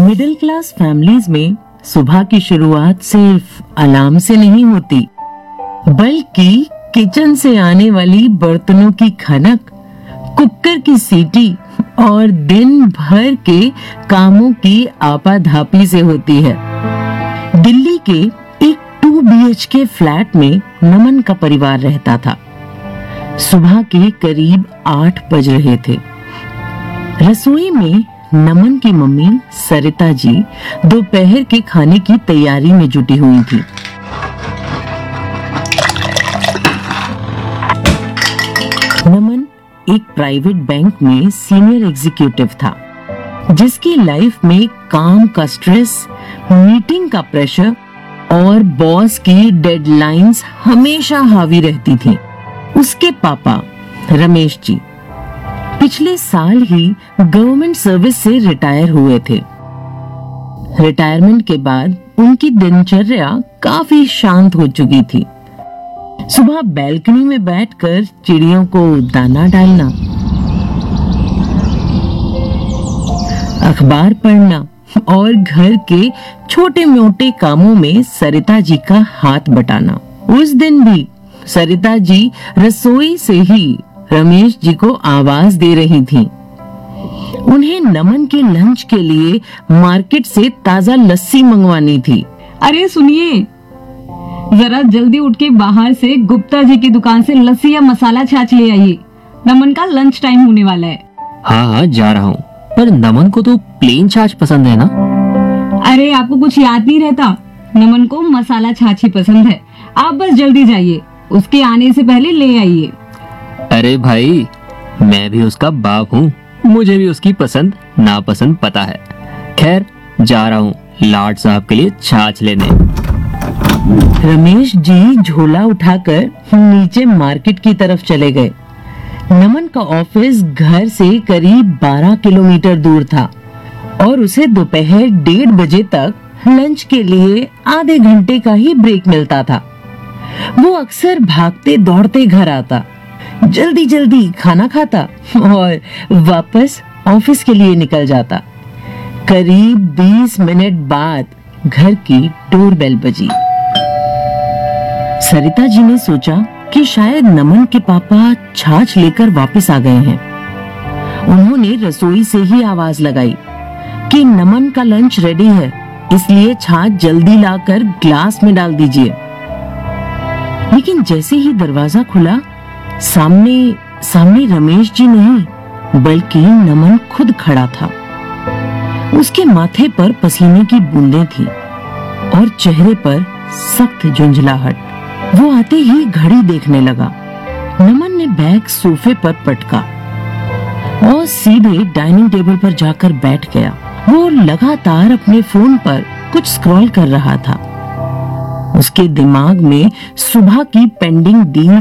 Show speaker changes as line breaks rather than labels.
Middle class families में सुबह की शुरुआत सिर्फ अलार्म से नहीं होती, बल्कि किचन से आने वाली बर्तनों की खनक, कुकर की सीटी और दिन भर के कामों की आपाधापी से होती है। दिल्ली के एक 2 BHK फ्लैट में नमन का परिवार रहता था। सुबह के करीब 8 बज रहे थे। रसोई में नमन की मम्मी सरिता जी दोपहर के खाने की तैयारी में जुटी हुई थी। नमन एक प्राइवेट बैंक में सीनियर एग्जीक्यूटिव था, जिसकी लाइफ में काम का स्ट्रेस, मीटिंग का प्रेशर और बॉस की डेडलाइंस हमेशा हावी रहती थी। उसके पापा रमेश जी पिछले साल ही गवर्नमेंट सर्विस से रिटायर हुए थे। रिटायरमेंट के बाद उनकी दिनचर्या काफी शांत हो चुकी थी। सुबह बैल्कनी में बैठकर चिड़ियों को दाना डालना, अखबार पढ़ना और घर के छोटे मोटे कामों में सरिता जी का हाथ बटाना। उस दिन भी सरिता जी रसोई से ही रमेश जी को आवाज दे रही थी। उन्हें नमन के लंच के लिए मार्केट से ताजा लस्सी मंगवानी थी।
अरे सुनिए, जरा जल्दी उठ के बाहर से गुप्ता जी की दुकान से लस्सी या मसाला छाछ ले आइए। नमन का लंच टाइम होने वाला है।
हाँ जा रहा हूँ, पर नमन को तो प्लेन छाछ पसंद है ना?
अरे आपको कुछ याद नहीं रहता, नमन को मसाला छाछ ही पसंद है। आप बस जल्दी जाइए, उसके आने से पहले ले आइए।
अरे भाई, मैं भी उसका बाप हूँ, मुझे भी उसकी पसंद नापसंद पता है। खैर जा रहा हूँ लाड साहब के लिए छाछ लेने।
रमेश जी झोला उठाकर नीचे मार्केट की तरफ चले गए। नमन का ऑफिस घर से करीब 12 किलोमीटर दूर था और उसे दोपहर 1:30 बजे तक लंच के लिए आधे घंटे का ही ब्रेक मिलता था। वो अक्सर भागते दौड़ते घर आता, जल्दी जल्दी खाना खाता और वापस ऑफिस के लिए निकल जाता। करीब 20 मिनट बाद घर की डोरबेल बजी। सरिता जी ने सोचा कि शायद नमन के पापा छाछ लेकर वापस आ गए हैं। उन्होंने रसोई से ही आवाज लगाई कि नमन का लंच रेडी है, इसलिए छाछ जल्दी लाकर ग्लास में डाल दीजिए। लेकिन जैसे ही दरवाजा खुला, सामने रमेश जी नहीं, बल्कि नमन खुद खड़ा था। उसके माथे पर पसीने की बूंदें थी और चेहरे पर सख्त झुंझलाहट। वो आते ही घड़ी देखने लगा। नमन ने बैग सोफे पर पटका और सीधे डाइनिंग टेबल पर जाकर बैठ गया। वो लगातार अपने फोन पर कुछ स्क्रॉल कर रहा था। उसके दिमाग में सुबह की पेंडिंग डील